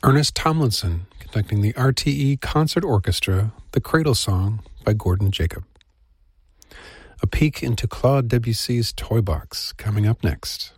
Ernest Tomlinson conducting the RTE Concert Orchestra, The Cradle Song by Gordon Jacob. A peek into Claude Debussy's Toy Box coming up next.